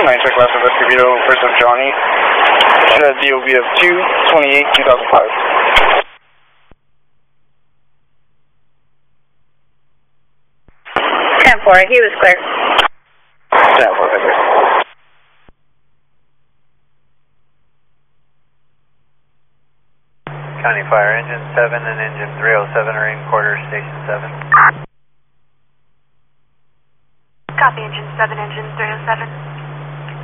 check last of Escobedo, first of Johnny. DOB of 2/28/2005. 10-4, he was clear. 10-4, thank you. County Fire, Engine 7 and Engine 307 are in quarters, Station 7. Copy, Engine 7, Engine 307.